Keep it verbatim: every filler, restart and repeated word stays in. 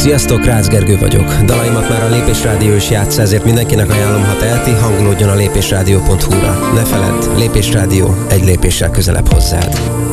Sziasztok, Rácz Gergő vagyok. Dalaimat már a Lépés Rádió is játssza, ezért mindenkinek ajánlom, ha teheti, hangolódjon a lépésrádió pont hu-ra. Ne feledd, Lépés Rádió egy lépéssel közelebb hozzád.